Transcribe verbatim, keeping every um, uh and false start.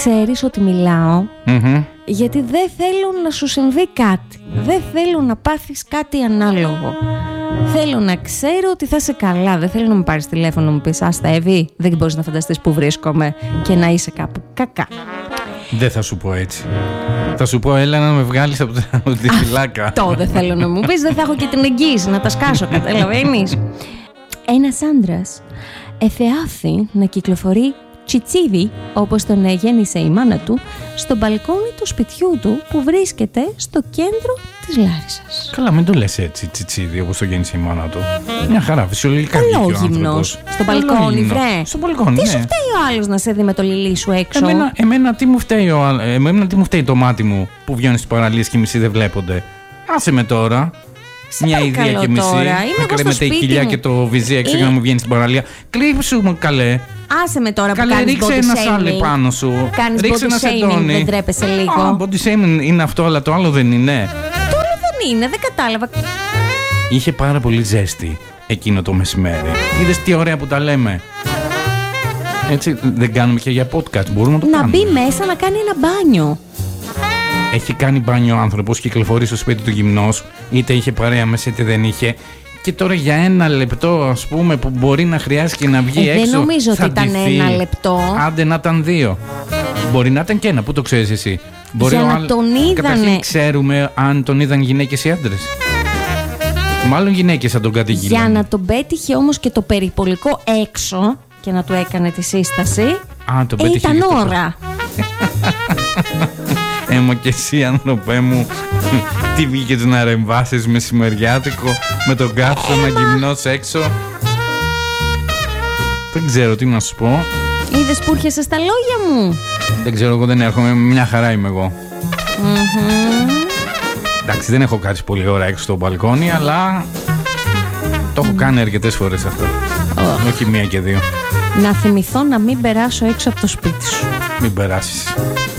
ξέρεις ότι μιλάω Mm-hmm. γιατί δεν θέλω να σου συμβεί κάτι. Δεν θέλω να πάθεις κάτι ανάλογο. Θέλω να ξέρω ότι θα είσαι καλά. Δεν θέλω να μου πάρεις τηλέφωνο να μου πεις «Άστα Εύη, δεν μπορείς να φανταστείς που βρίσκομαι» και να είσαι κάπου κακά. Δεν θα σου πω έτσι. Θα σου πω έλα να με βγάλεις από τη φυλάκα. Αυτό δεν θέλω να μου πεις. Δεν θα έχω και την εγγύηση να τα σκάσω, καταλαβαίνεις. Ένας άντρας εφεάθη να κυκλοφορεί τσιτσίδι, όπως τον γέννησε η μάνα του, στο μπαλκόνι του σπιτιού του που βρίσκεται στο κέντρο της Λάρισσας. Καλά, μην το λες έτσι τσιτσίδι όπως το γέννησε η μάνα του. Μια χαρά, φυσιολογικά βγήκε ο άνθρωπος. Στο μπαλκόνι, βρε. Στο μπαλκόνι, Τι ναι. σου φταίει ο άλλος να σε δει με το λιλί σου έξω? Εμένα, εμένα, τι μου φταίει ο, άλλ- εμένα τι μου φταίει το μάτι μου που βγαίνει στις παραλίες και οι μισοί δεν βλέπονται. Άσε με τώρα. Σε Μια παρακαλώ ιδέα και μισή. τώρα. Είμαι Να εγώ στο κρέμεται η σπίτι κοιλιά μου. και το βυζί έξω Ή- για να μου βγαίνει στην παραλία. Κλείψου μου, καλέ. Άσε με τώρα που Καλέ, κάνεις ρίξε body ένα shaming. σάλι πάνω σου. Κάνεις Ρίξε body ένα shaming, σεντόνι. δεν τρέπεσαι λίγο? Α, body shaming είναι αυτό, αλλά το άλλο δεν είναι. Το άλλο δεν είναι, δεν κατάλαβα. Είχε πάρα πολύ ζέστη εκείνο το μεσημέρι. Είδες τι ωραία που τα λέμε. Έτσι δεν κάνουμε και για podcast, μπορούμε να το Να κάνουμε. μπει μέσα να κάνει ένα μπάνιο. Έχει κάνει μπάνιο ο άνθρωπος, κυκλοφορεί στο σπίτι του γυμνός, είτε είχε παρέα μέσα είτε δεν είχε. Και τώρα για ένα λεπτό, ας πούμε, που μπορεί να χρειάζεται να βγει Ε, έξω. δεν νομίζω θα ότι ήταν ντυθεί. ένα λεπτό. Άντε να ήταν δύο. Μπορεί να ήταν και ένα, πού το ξέρεις εσύ? Μπορεί Για ο να άλλ- τον είδανε. Καταρχήν ξέρουμε αν τον είδαν γυναίκες ή άντρες. Μάλλον γυναίκες θα τον κατηγγείλαν. Για να τον πέτυχε όμως και το περιπολικό έξω και να του έκανε τη σύσταση, Α, τον ε, πέτυχε ήταν και το- ώρα. Έμα και εσύ, άνθρωπέ μου, τι βγήκες να ρεμβάσεις μεσημεριάτικο με τον κάθισο να γυμνός έξω. Δεν ξέρω τι να σου πω. Είδες που έρχεσαι στα λόγια μου? Δεν ξέρω, εγώ δεν έρχομαι. Μια χαρά είμαι εγώ. Μμμ. Εντάξει, δεν έχω κάτσει πολλή ώρα έξω στο μπαλκόνι, αλλά το έχω κάνει αρκετές φορές αυτό. Όχι μία και δύο. Να θυμηθώ να μην περάσω έξω από το σπίτι σου. Μην περάσεις.